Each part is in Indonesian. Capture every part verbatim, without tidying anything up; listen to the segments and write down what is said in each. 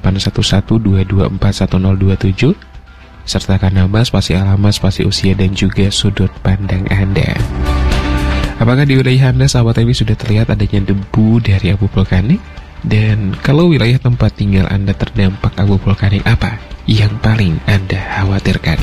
delapan satu satu dua dua empat satu nol dua tujuh. Sertakan nama, spasi alamat, spasi usia, dan juga sudut pandang Anda. Apakah di wilayah Anda, sahabat M K, sudah terlihat adanya debu dari abu vulkanik? Dan kalau wilayah tempat tinggal Anda terdampak abu vulkanik, apa yang paling Anda khawatirkan?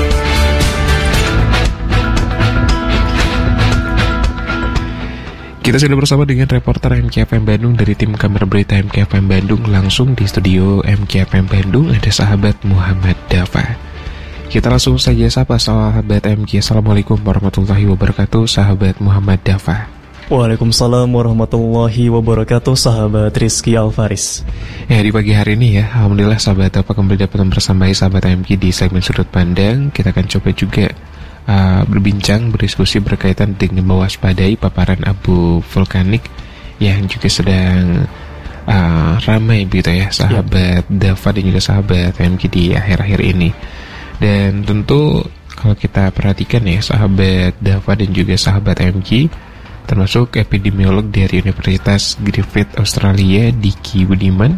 Kita sudah bersama dengan reporter M K F M Bandung dari tim Kamer Berita M K F M Bandung. Langsung di studio M K F M Bandung ada sahabat Muhammad Dafa. Kita langsung saja sapa sahabat M K. Assalamualaikum warahmatullahi wabarakatuh, sahabat Muhammad Dafa. Waalaikumsalam warahmatullahi wabarakatuh, sahabat Rizky Alfaris. Ya, di pagi hari ini ya, alhamdulillah sahabat Dafa kembali dapat mempersamai sahabat M K di segmen Sudut Pandang. Kita akan coba juga Uh, berbincang, berdiskusi berkaitan dengan mewaspadai paparan abu vulkanik yang juga sedang uh, ramai begitu ya, sahabat yep. Dafa dan juga sahabat M K di akhir-akhir ini. Dan tentu kalau kita perhatikan ya, sahabat Dafa dan juga sahabat M K, termasuk epidemiolog dari Universitas Griffith Australia, Diki Budiman,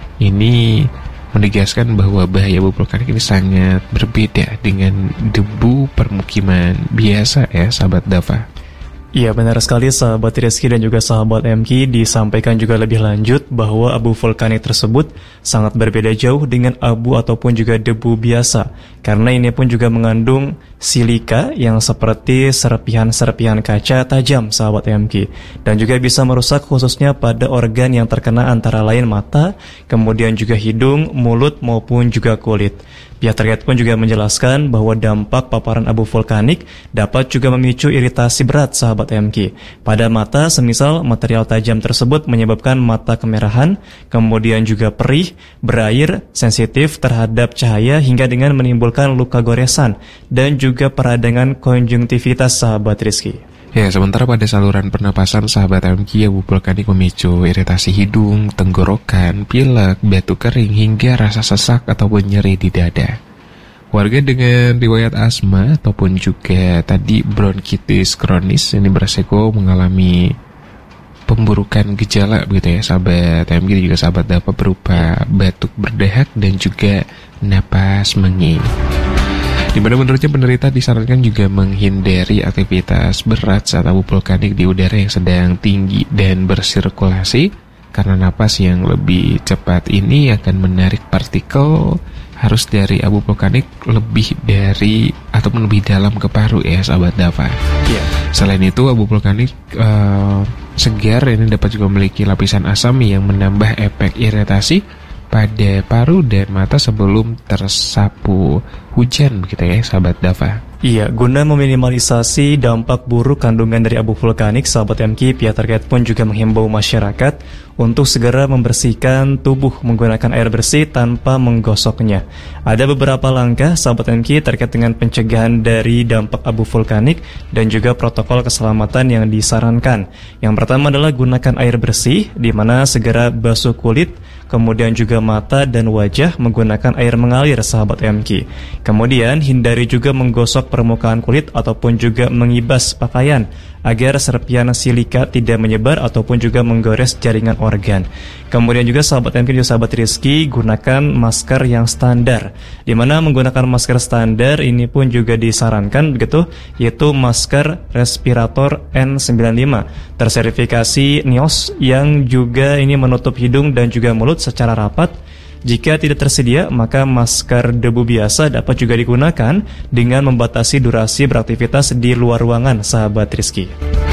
ini menegaskan bahwa bahaya abu vulkanik ini sangat berbeda dengan debu permukiman biasa ya, sahabat Dafa. Iya, benar sekali sahabat Rizky dan juga sahabat M K. Disampaikan juga lebih lanjut bahwa abu vulkanik tersebut sangat berbeda jauh dengan abu ataupun juga debu biasa, karena ini pun juga mengandung silika yang seperti serpihan-serpihan kaca tajam, sahabat M K, dan juga bisa merusak khususnya pada organ yang terkena, antara lain mata, kemudian juga hidung, mulut maupun juga kulit. Pihak terkait pun juga menjelaskan bahwa dampak paparan abu vulkanik dapat juga memicu iritasi berat, sahabat M K. Pada mata, semisal material tajam tersebut menyebabkan mata kemerahan, kemudian juga perih, berair, sensitif terhadap cahaya, hingga dengan menimbulkan luka goresan dan juga peradangan konjungtivitas, sahabat Rizky. Ya, sementara pada saluran pernapasan, sahabat M K, abu vulkanik memicu iritasi hidung, tenggorokan, pilek, batuk kering, hingga rasa sesak ataupun nyeri di dada. Warga dengan riwayat asma ataupun juga tadi bronkitis kronis ini beresiko mengalami pemburukan gejala begitu ya, sahabat M K dan juga sahabat Dafa, berupa batuk berdahak dan juga napas menging. Di mana menurutnya penderita disarankan juga menghindari aktivitas berat saat abu vulkanik di udara yang sedang tinggi dan bersirkulasi, karena napas yang lebih cepat ini akan menarik partikel harus dari abu vulkanik lebih dari ataupun lebih dalam ke paru ya, sahabat Dafa. Yeah. Selain itu, abu vulkanik uh, segar ini dapat juga memiliki lapisan asam yang menambah efek iritasi pada paru dan mata sebelum tersapu hujan begitu ya, sahabat Dafa. Iya, guna meminimalisasi dampak buruk kandungan dari abu vulkanik, sahabat M K, pihak terkait pun juga menghimbau masyarakat untuk segera membersihkan tubuh menggunakan air bersih tanpa menggosoknya. Ada beberapa langkah, sahabat M K, terkait dengan pencegahan dari dampak abu vulkanik dan juga protokol keselamatan yang disarankan. Yang pertama adalah gunakan air bersih, di mana segera basuh kulit, kemudian juga mata dan wajah menggunakan air mengalir, sahabat M K. Kemudian hindari juga menggosok permukaan kulit ataupun juga mengibas pakaian agar serpihan silika tidak menyebar ataupun juga menggores jaringan organ. Kemudian juga sahabat M K dan juga sahabat Rizky, gunakan masker yang standar, di mana menggunakan masker standar ini pun juga disarankan begitu, yaitu masker respirator N sembilan lima tersertifikasi N I O S yang juga ini menutup hidung dan juga mulut secara rapat. Jika tidak tersedia, maka masker debu biasa dapat juga digunakan dengan membatasi durasi beraktivitas di luar ruangan, sahabat Rizky.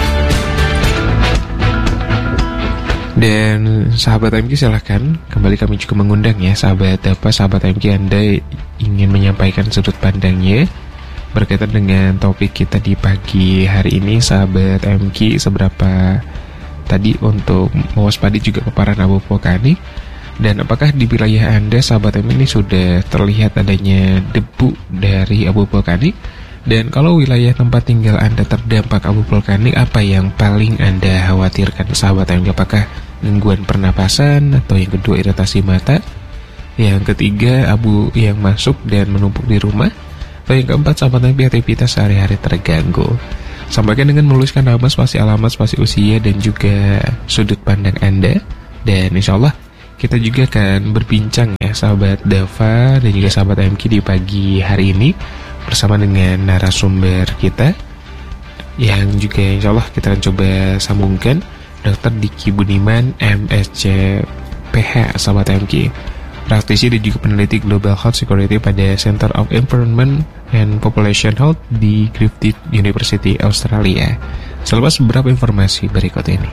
Dan sahabat M K, silahkan kembali kami juga mengundang ya, sahabat apa sahabat M K, Anda ingin menyampaikan sudut pandangnya berkaitan dengan topik kita di pagi hari ini, sahabat M K, seberapa tadi untuk mewaspadai juga paparan abu vulkanik. Dan apakah di wilayah Anda, sahabat M K, ini sudah terlihat adanya debu dari abu vulkanik? Dan kalau wilayah tempat tinggal Anda terdampak abu vulkanik, apa yang paling Anda khawatirkan, sahabat M K? Apakah gangguan pernapasan, atau yang kedua iritasi mata, yang ketiga abu yang masuk dan menumpuk di rumah, atau yang keempat, sahabat M K, aktivitas sehari-hari terganggu? Sampaikan dengan menuliskan nama, spasi alamat, spasi usia, dan juga sudut pandang Anda. Dan insya Allah kita juga akan berbincang ya sahabat Dava dan juga sahabat M K di pagi hari ini bersama dengan narasumber kita yang juga insya Allah kita akan coba sambungkan, Dokter Diki Budiman, M S C P H, sahabat M K, praktisi dan juga peneliti Global Health Security pada Center of Environment and Population Health di Griffith University, Australia. Selepas beberapa informasi berikut ini.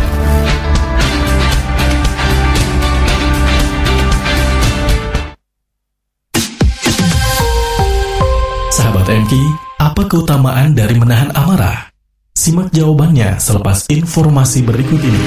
Sahabat M K, apa keutamaan dari menahan amarah? Simak jawabannya selepas informasi berikut ini.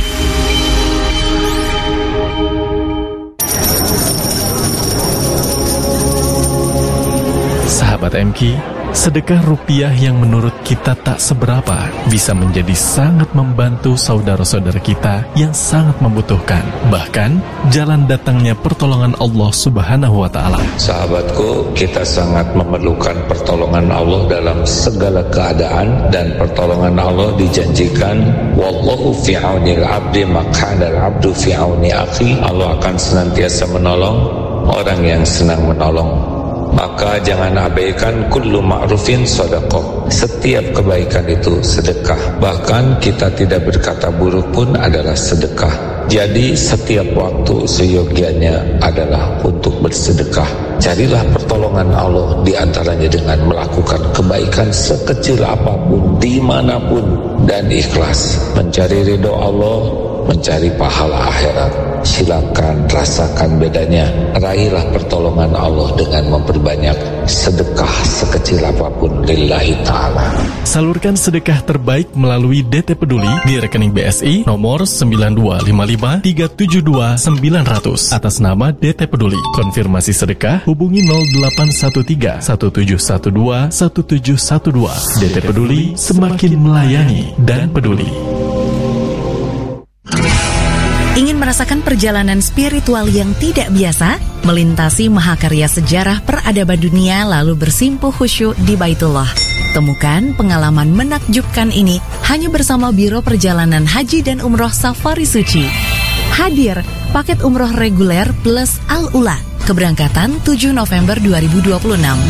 Sahabat M K, sedekah rupiah yang menurut kita tak seberapa bisa menjadi sangat membantu saudara-saudara kita yang sangat membutuhkan. Bahkan, jalan datangnya pertolongan Allah Subhanahu wa Ta'ala. Sahabatku, kita sangat memerlukan pertolongan Allah dalam segala keadaan, dan pertolongan Allah dijanjikan, wallahu fi aunil abdi maq'adal abdu fi auni akhi. Allah akan senantiasa menolong orang yang senang menolong. Maka jangan abaikan kullu ma'rufin sedekah. Setiap kebaikan itu sedekah. Bahkan kita tidak berkata buruk pun adalah sedekah. Jadi setiap waktu seyogianya adalah untuk bersedekah. Carilah pertolongan Allah di antaranya dengan melakukan kebaikan sekecil apapun, dimanapun, dan ikhlas. Mencari ridho Allah, mencari pahala akhirat. Silakan rasakan bedanya. Raihlah pertolongan Allah dengan memperbanyak sedekah sekecil apapun lillahi ta'ala. Salurkan sedekah terbaik melalui D T Peduli di rekening B S I nomor sembilan dua lima lima tiga tujuh dua sembilan nol nol atas nama D T Peduli. Konfirmasi sedekah hubungi nol delapan satu tiga satu tujuh satu dua satu tujuh satu dua. D T Peduli, semakin melayani dan peduli. Ingin merasakan perjalanan spiritual yang tidak biasa, melintasi mahakarya sejarah peradaban dunia lalu bersimpuh khusyuk di Baitullah? Temukan pengalaman menakjubkan ini hanya bersama Biro Perjalanan Haji dan Umroh Safari Suci. Hadir paket umroh reguler plus Al-Ula, keberangkatan tujuh November dua ribu dua puluh enam.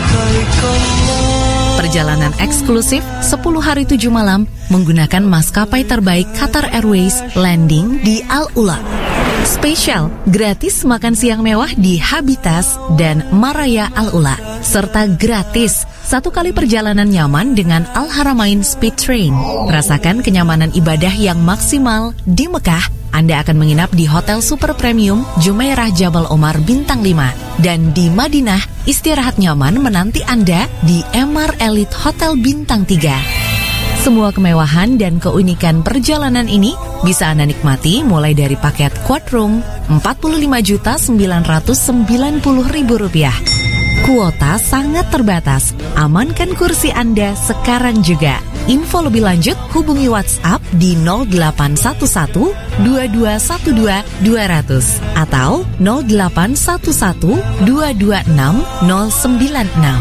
Perjalanan eksklusif sepuluh hari tujuh malam menggunakan maskapai terbaik Qatar Airways, landing di Al-Ula. Spesial, gratis makan siang mewah di Habitas dan Maraya Al-Ula, serta gratis satu kali perjalanan nyaman dengan Al-Haramain Speed Train. Rasakan kenyamanan ibadah yang maksimal di Mekah. Anda akan menginap di Hotel Super Premium Jumeirah Jabal Omar Bintang lima. Dan di Madinah, istirahat nyaman menanti Anda di Emar Elite Hotel Bintang tiga. Semua kemewahan dan keunikan perjalanan ini bisa Anda nikmati mulai dari paket Quad Room empat puluh lima juta sembilan ratus sembilan puluh ribu rupiah. Kuota sangat terbatas. Amankan kursi Anda sekarang juga. Info lebih lanjut hubungi WhatsApp di nol delapan satu satu dua dua satu dua dua nol nol atau nol delapan satu satu dua dua enam nol sembilan enam.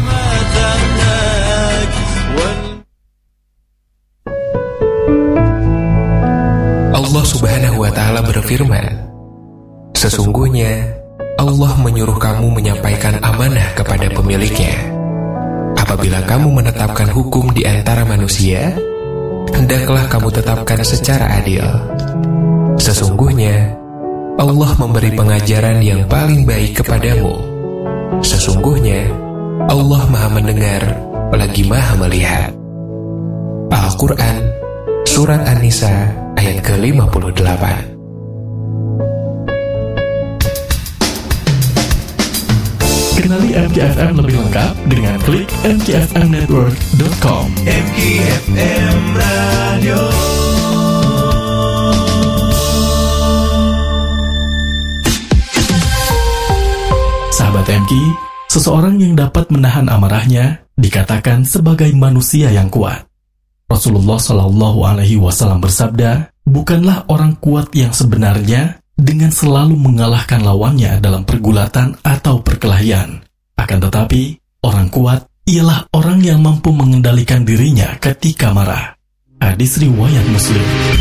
Allah Subhanahu wa Ta'ala berfirman, sesungguhnya Allah menyuruh kamu menyampaikan amanah kepada pemiliknya. Apabila kamu menetapkan hukum di antara manusia, hendaklah kamu tetapkan secara adil. Sesungguhnya Allah memberi pengajaran yang paling baik kepadamu. Sesungguhnya Allah Maha Mendengar lagi Maha Melihat. Al-Quran, Surat An-Nisa, ayat ke lima puluh delapan. Kenali M K F M lebih lengkap dengan klik m k f m network dot com. M K F M Radio. Sahabat M K, seseorang yang dapat menahan amarahnya dikatakan sebagai manusia yang kuat. Rasulullah Shallallahu Alaihi Wasallam bersabda, bukanlah orang kuat yang sebenarnya dengan selalu mengalahkan lawannya dalam pergulatan atau perkelahian. Akan tetapi, orang kuat ialah orang yang mampu mengendalikan dirinya ketika marah. Hadis riwayat Muslim.